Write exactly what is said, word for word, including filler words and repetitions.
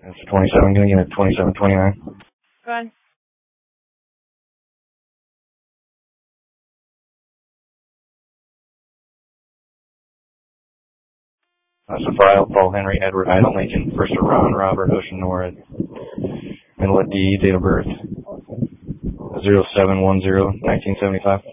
That's twenty-seven, gonna get it twenty-seven twenty-nine. Go ahead. That's a file, Paul Henry, Edward, Idle, Lincoln, first of Ron, Robert, Ocean, Nora, and what D, date of birth, zero seven one zero nineteen seventy-five.